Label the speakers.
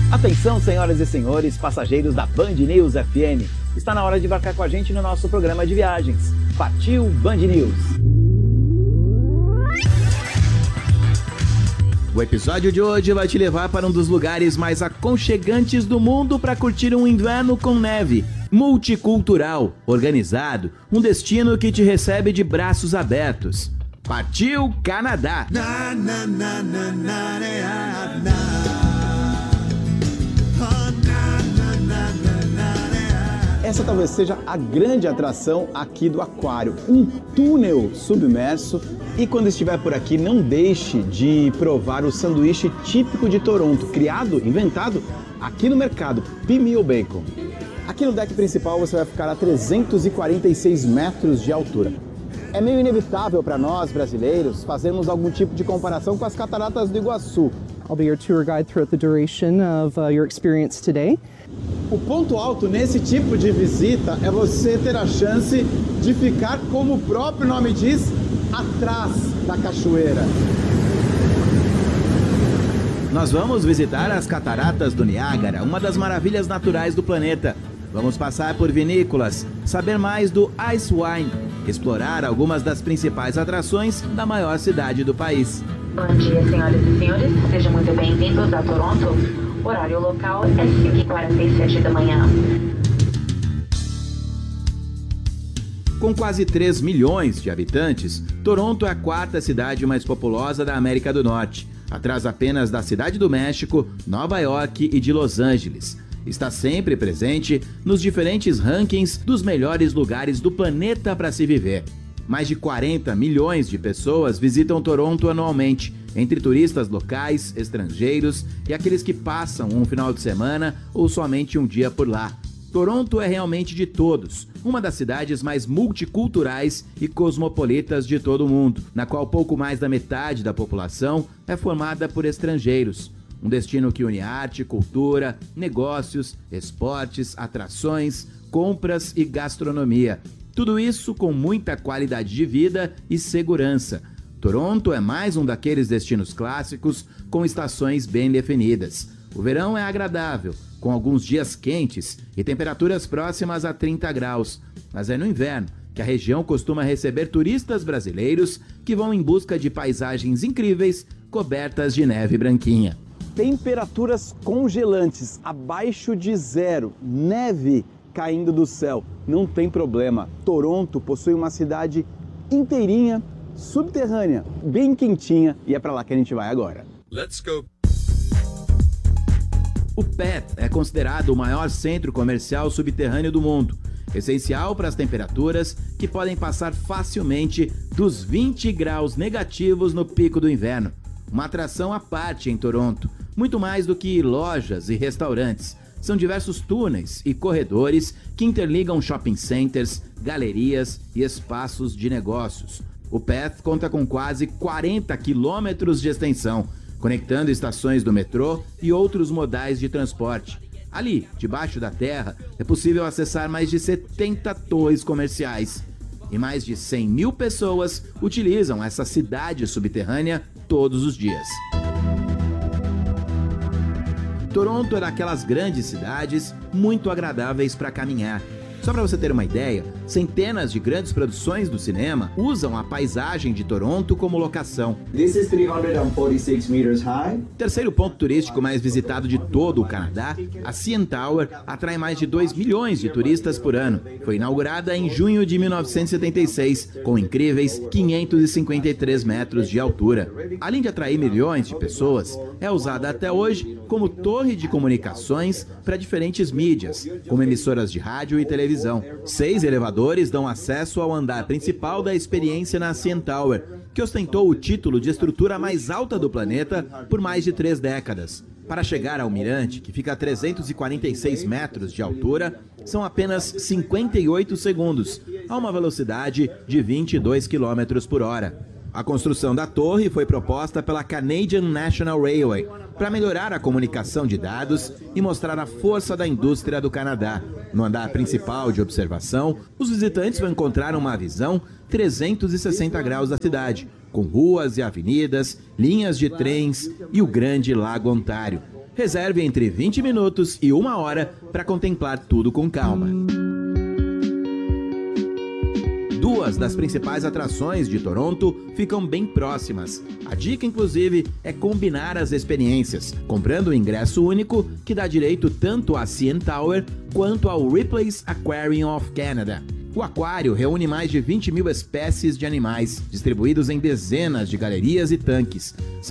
Speaker 1: Atenção, senhoras e senhores, passageiros da Band News FM. Está na hora de embarcar com a gente no nosso programa de viagens. Partiu Band News! O episódio de hoje vai te levar para um dos lugares mais aconchegantes do mundo para curtir um inverno com neve. Multicultural, organizado, um destino que te recebe de braços abertos. Partiu Canadá! Essa talvez seja a grande atração aqui do aquário, um túnel submerso. E quando estiver por aqui, não deixe de provar o sanduíche típico de Toronto, inventado aqui no mercado, P-Meal Bacon. Aqui no deck principal você vai ficar a 346 metros de altura. É meio inevitável para nós, brasileiros, fazermos algum tipo de comparação com as cataratas do Iguaçu.
Speaker 2: I'll be your tour guide throughout the duration of your experience today.
Speaker 1: O ponto alto nesse tipo de visita é você ter a chance de ficar, como o próprio nome diz, atrás da cachoeira. Nós vamos visitar as cataratas do Niágara, uma das maravilhas naturais do planeta. Vamos passar por vinícolas, saber mais do Ice Wine, explorar algumas das principais atrações da maior cidade do país.
Speaker 3: Bom dia, senhoras e senhores. Sejam muito bem-vindos a Toronto. O horário local é 5h47 da manhã.
Speaker 1: Com quase 3 milhões de habitantes, Toronto é a quarta cidade mais populosa da América do Norte, atrás apenas da Cidade do México, Nova York e de Los Angeles. Está sempre presente nos diferentes rankings dos melhores lugares do planeta para se viver. Mais de 40 milhões de pessoas visitam Toronto anualmente, entre turistas locais, estrangeiros e aqueles que passam um final de semana ou somente um dia por lá. Toronto é realmente de todos, uma das cidades mais multiculturais e cosmopolitas de todo o mundo, na qual pouco mais da metade da população é formada por estrangeiros. Um destino que une arte, cultura, negócios, esportes, atrações, compras e gastronomia. Tudo isso com muita qualidade de vida e segurança. Toronto é mais um daqueles destinos clássicos com estações bem definidas. O verão é agradável, com alguns dias quentes e temperaturas próximas a 30 graus. Mas é no inverno que a região costuma receber turistas brasileiros que vão em busca de paisagens incríveis cobertas de neve branquinha. Temperaturas congelantes, abaixo de zero, neve caindo do céu. Não tem problema. Toronto possui uma cidade inteirinha, subterrânea, bem quentinha, e é para lá que a gente vai agora.
Speaker 4: Let's go!
Speaker 1: O PET é considerado o maior centro comercial subterrâneo do mundo, essencial para as temperaturas que podem passar facilmente dos 20 graus negativos no pico do inverno. Uma atração à parte em Toronto, muito mais do que lojas e restaurantes. São diversos túneis e corredores que interligam shopping centers, galerias e espaços de negócios. O PET conta com quase 40 quilômetros de extensão, conectando estações do metrô e outros modais de transporte. Ali, debaixo da terra, é possível acessar mais de 70 torres comerciais. E mais de 100 mil pessoas utilizam essa cidade subterrânea todos os dias. Toronto é daquelas grandes cidades muito agradáveis para caminhar. Só para você ter uma ideia, centenas de grandes produções do cinema usam a paisagem de Toronto como locação.
Speaker 5: This is 346 meters high.
Speaker 1: Terceiro ponto turístico mais visitado de todo o Canadá, a CN Tower atrai mais de 2 milhões de turistas por ano. Foi inaugurada em junho de 1976, com incríveis 553 metros de altura. Além de atrair milhões de pessoas, é usada até hoje como torre de comunicações para diferentes mídias, como emissoras de rádio e televisão. 6 elevadores dão acesso ao andar principal da experiência na CN Tower, que ostentou o título de estrutura mais alta do planeta por mais de 3 décadas. Para chegar ao mirante, que fica a 346 metros de altura, são apenas 58 segundos, a uma velocidade de 22 km por hora. A construção da torre foi proposta pela Canadian National Railway para melhorar a comunicação de dados e mostrar a força da indústria do Canadá. No andar principal de observação, os visitantes vão encontrar uma visão 360 graus da cidade, com ruas e avenidas, linhas de trens e o grande Lago Ontário. Reserve entre 20 minutos e 1 hora para contemplar tudo com calma. Duas das principais atrações de Toronto ficam bem próximas. A dica, inclusive, é combinar as experiências, comprando um ingresso único que dá direito tanto à CN Tower quanto ao Ripley's Aquarium of Canada. O aquário reúne mais de 20 mil espécies de animais, distribuídos em dezenas de galerias e tanques.